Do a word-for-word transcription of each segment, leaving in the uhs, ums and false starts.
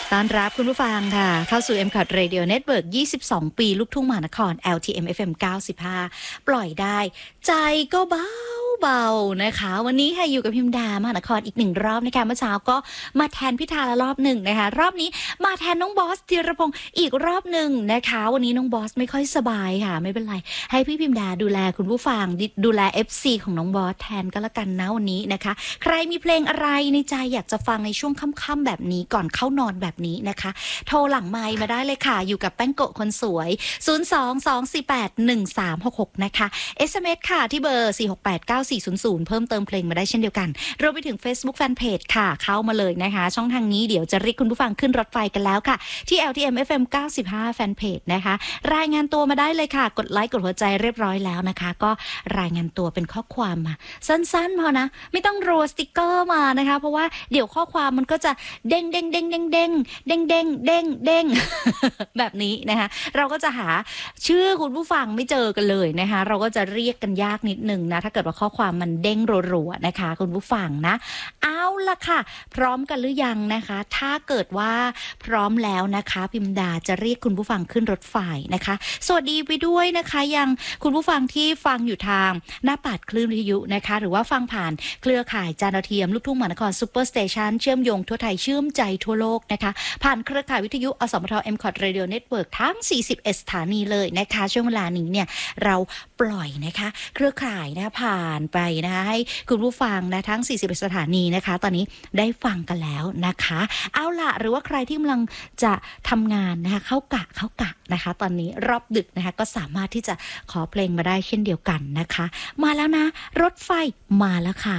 ต้อนรับคุณผู้ฟังค่ะเข้าสู่ เอ็ม ซี โอ ที Radio Network ยี่สิบสอง ปีลูกทุ่งมหานคร แอล ที เอ็ม เอฟ เอ็ม เก้าสิบห้า ปล่อยได้ใจก็เบาเบานะคะวันนี้ค่ะอยู่กับพิมดามหานครอีกหนึ่งรอบนะคะเมื่อเช้าก็มาแทนพิธาละรอบหนึ่งนะคะรอบนี้มาแทนน้องบอสธีรพงศ์อีกรอบหนึ่งนะคะวันนี้น้องบอสไม่ค่อยสบายค่ะไม่เป็นไรให้พี่พิมดาดูแลคุณผู้ฟังดูแล เอฟ ซี ของน้องบอสแทนก็แล้วกันนะวันนี้นะคะใครมีเพลงอะไรในใจอยากจะฟังในช่วงค่ำๆแบบนี้ก่อนเข้านอนแบบนี้นะคะโทรหลังไมค์มาได้เลยค่ะอยู่กับแป้งโกะคนสวยศูนย์ สอง สอง สี่ แปด หนึ่ง สาม หก หกนะคะ เอส เอ็ม เอส ค่ะที่เบอร์สี่ หก แปด เก้า สี่ ศูนย์ ศูนย์เพิ่มเติมเพลงมาได้เช่นเดียวกันรวมไปถึง Facebook Fanpage ค่ะเข้ามาเลยนะคะช่องทางนี้เดี๋ยวจะเรียกคุณผู้ฟังขึ้นรถไฟกันแล้วค่ะที่ แอล ที เอ็ม เอฟ เอ็ม เก้าสิบห้า Fanpage นะคะรายงานตัวมาได้เลยค่ะกดไลค์กดหัวใจเรียบร้อยแล้วนะคะก็รายงานตัวเป็นข้อความมาสั้นๆพอนะไม่ต้องรัวสติกเกอร์มานะคะเพราะว่าเดี๋ยวข้อความมันก็จะเด้งเด้งเด้งเด้งเด้งเด้งเด้งเด้งเด้งแบบนี้นะคะเราก็จะหาชื่อคุณผู้ฟังไม่เจอกันเลยนะคะเราก็จะเรียกกันยากนิดนึงนะถ้าเกิดว่าข้อความมันเด้งรัวๆนะคะคุณผู้ฟังนะเอาล่ะค่ะพร้อมกันหรือยังนะคะถ้าเกิดว่าพร้อมแล้วนะคะพิมดาจะเรียกคุณผู้ฟังขึ้นรถไฟนะคะสวัสดีไปด้วยนะคะยังคุณผู้ฟังที่ฟังอยู่ทางหน้าปัดคลื่นวิทยุนะคะหรือว่าฟังผ่านเครือข่ายจานดาวเทียมลูกทุ่งมหานครซุปเปอร์สเตชันเชื่อมโยงทั่วไทยเชื่อมใจทั่วโลกนะคะผ่านเครือข่ายวิทยุอสมท เอ็ม ซี โอ ที Radio Network ทั้งสี่สิบเอ็ดสถานีเลยนะคะช่วงเวลานี้เนี่ยเราปล่อยนะคะเครือข่ายนะผ่านไปนะคะให้คุณผู้ฟังนะทั้งสี่สิบเอ็ดสถานีนะคะตอนนี้ได้ฟังกันแล้วนะคะเอาล่ะหรือว่าใครที่กำลังจะทำงานนะคะเข้ากะเข้ากะนะคะตอนนี้รอบดึกนะคะก็สามารถที่จะขอเพลงมาได้เช่นเดียวกันนะคะมาแล้วนะรถไฟมาแล้วค่ะ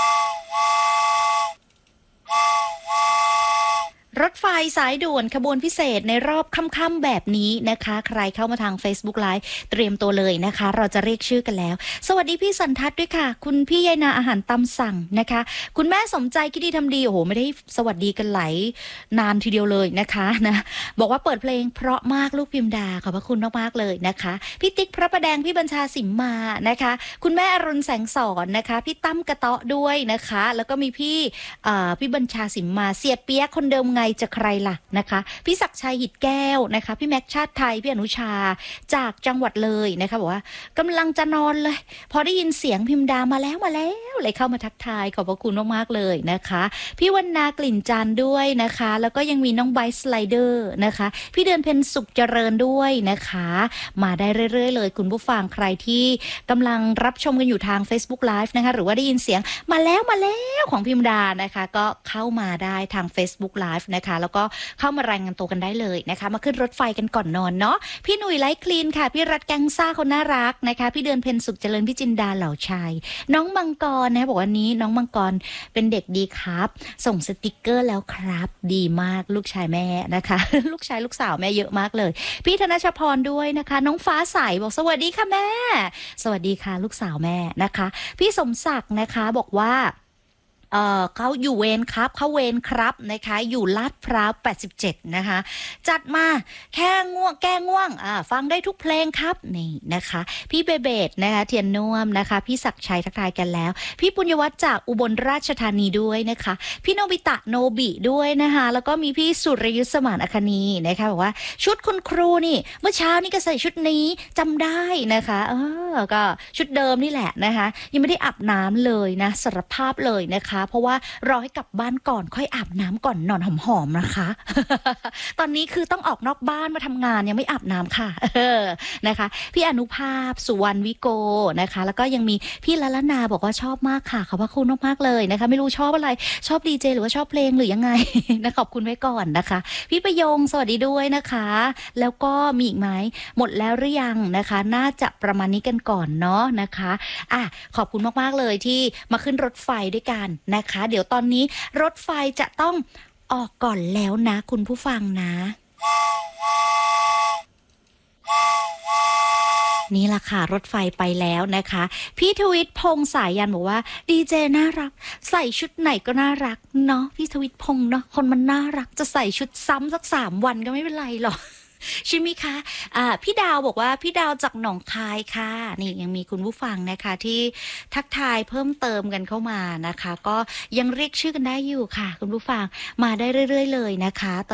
รถไฟสายด่วนขบวนพิเศษในรอบค่ำๆแบบนี้นะคะใครเข้ามาทาง Facebook Live เตรียมตัวเลยนะคะเราจะเรียกชื่อกันแล้วสวัสดีพี่สันทัศน์ด้วยค่ะคุณพี่ยายนาอาหารตามสั่งนะคะคุณแม่สมใจคิดดีทำดีโอ้โหไม่ได้สวัสดีกันหลายนานทีเดียวเลยนะคะนะบอกว่าเปิดเพลงเพราะมากลูกพิมดาขอบพระคุณมากๆเลยนะคะพี่ติ๊กพระประแดงพี่บัญชาสิมมานะคะคุณแม่อรุณแสงสอนนะคะพี่ตั้มกระเตาะด้วยนะคะแล้วก็มีพี่พี่บัญชาสิมมาเสียเปียกคนเดิมไงจะใครล่ะนะคะพี่ศักดิ์ชัยหิดแก้วนะคะพี่แม็กชาติไทยพี่อนุชาจากจังหวัดเลยนะคะบอกว่ากำลังจะนอนเลยพอได้ยินเสียงพิมดามาแล้วมาแล้วเลยเข้ามาทักทายขอบพระคุณมากๆเลยนะคะพี่วรรณากลิ่นจันทร์ด้วยนะคะแล้วก็ยังมีน้องไบสไลเดอร์นะคะพี่เดือนเพ็ญสุขเจริญด้วยนะคะมาได้เรื่อยๆเลยคุณผู้ฟังใครที่กำลังรับชมกันอยู่ทาง Facebook Live นะคะหรือว่าได้ยินเสียงมาแล้วมาแล้วของพิมดานะคะก็เข้ามาได้ทาง Facebook Live นะคะแล้วก็เข้ามารายงานตัวกันได้เลยนะคะมาขึ้นรถไฟกันก่อนนอนเนาะพี่หนุ่ยไลท์คลีนค่ะพี่รัฐแกงซ่าคนน่ารักนะคะพี่เดือนเพ็ญสุขเจริญพี่จินดาเหล่าชัยน้องมังกรนะบอกว่านี้น้องมังกรเป็นเด็กดีครับส่งสติกเกอร์แล้วครับดีมากลูกชายแม่นะคะ ลูกชายลูกสาวแม่เยอะมากเลยพี่ธนชพรด้วยนะคะน้องฟ้าใสบอกสวัสดีค่ะแม่สวัสดีค่ะลูกสาวแม่นะคะพี่สมศักดิ์นะคะบอกว่าเอ่อเขาอยู่เวรครับเขาเวรครับนะคะอยู่ลาดพร้าวแปดสิบเจ็ดนะคะจัดมาแค่ง่วงแก้ง่วงอ่าฟังได้ทุกเพลงครับนี่นะคะพี่เบเบดนะคะเทียนน่วมนะคะพี่ศักดิ์ชัยทักทายกันแล้วพี่ปุญญวัฒน์จากอุบลราชธานีด้วยนะคะพี่โนบิตะโนบิด้วยนะคะแล้วก็มีพี่สุรยุทธสมานอคณีนะคะบอกว่าชุดคุณครูนี่เมื่อเช้านี่ก็ใส่ชุดนี้จำได้นะคะเออก็ชุดเดิมนี่แหละนะคะยังไม่ได้อาบน้ำเลยนะสารภาพเลยนะคะเพราะว่ารอให้กลับบ้านก่อนค่อยอาบน้ำก่อนนอนหอมๆนะคะ ตอนนี้คือต้องออกนอกบ้านมาทำงานยังไม่อาบน้ำค่ะ นะคะพี่อนุภาพสุวรรณวิโกนะคะแล้วก็ยังมีพี่ละละนาบอกว่าชอบมากค่ะขอบพระคุณมากๆเลยนะคะไม่รู้ชอบอะไรชอบดีเจหรือว่าชอบเพลงหรือยังไง นะขอบคุณไว้ก่อนนะคะพี่ประยงสวัสดีด้วยนะคะแล้วก็มีอีกไหมหมดแล้วหรือยังนะคะน่าจะประมาณนี้กันก่อนเนาะนะคะอ่ะขอบคุณมากๆเลยที่มาขึ้นรถไฟด้วยกันนะคะเดี๋ยวตอนนี้รถไฟจะต้องออกก่อนแล้วนะคุณผู้ฟังนะนี่ล่ะค่ะรถไฟไปแล้วนะคะพี่ทวิตพงษ์สายยันบอกว่าดีเจน่ารักใส่ชุดไหนก็น่ารักเนาะพี่ทวิตพงษ์เนาะคนมันน่ารักจะใส่ชุดซ้ำสักสามวันก็ไม่เป็นไรหรอก ใช่ไหมคะอ่าพี่ดาวบอกว่าพี่ดาวจากหนองคายค่ะนี่ยังมีคุณผู้ฟังนะคะที่ทักทายเพิ่มเติมกันเข้ามานะคะก็ยังเรียกชื่อกันได้อยู่ค่ะคุณผู้ฟังมาได้เรื่อยๆเลยนะคะ